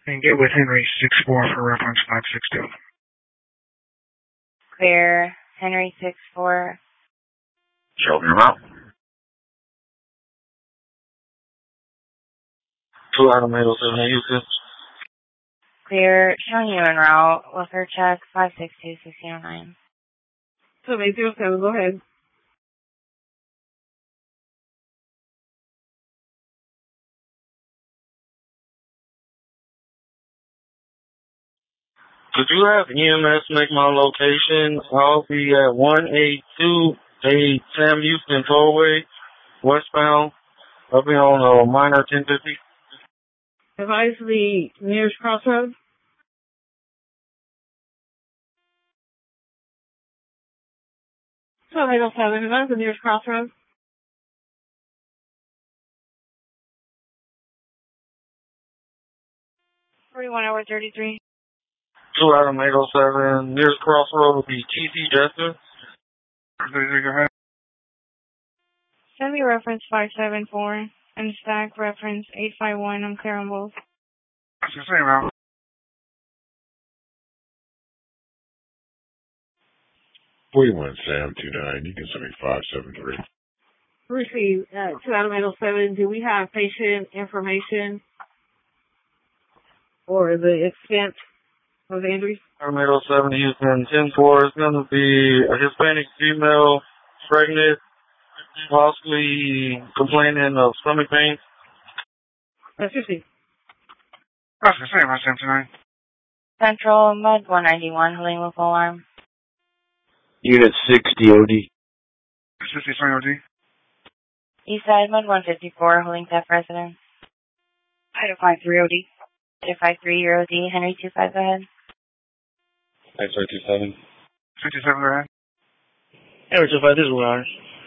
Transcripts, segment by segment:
And get with Henry 64 for reference 562. Clear. Henry 64. Show me route. 2 item 807 Houston. Clear. Showing you en route. Welfare check 562-1609. 7807, go ahead. Could you have EMS make my location? I'll be at 182 Sam Houston Tollway, westbound. I'll be on a minor 1050. Advise the nearest crossroad. So 807, advise the nearest crossroad. 41-33. 2 item 807. Nearest crossroad will be TC Jester. 33, go ahead. Send me reference 574 and stack reference 851. I'm clear on both. That's the same route. 41 Sam 29. You can send me 573. Receive 2 item 807. Do we have patient information or the extent of the injuries? Item 807 Houston 10-4 is going to be a Hispanic female, pregnant, possibly complaining of stomach pain. That's 50. That's the same route, Sam 29. Central, Mud 191, holding local alarm. Unit 60 OD. 63 OD. Eastside, Mud 154, holding F residence. Item 53 OD. Item 53, your OD. Henry 25, go ahead. X-ray 27. 57, go ahead. Henry 25, this is Warren.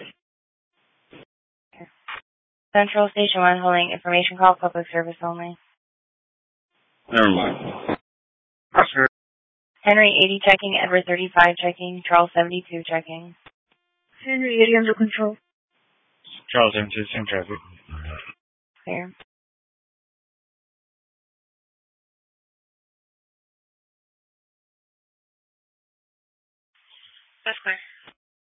Central, Station 1, holding information call, public service only. Never mind. That's good. Henry 80 checking, Edward 35 checking, Charles 72 checking. Henry 80 under control. Charles 72, same traffic. Clear. That's clear.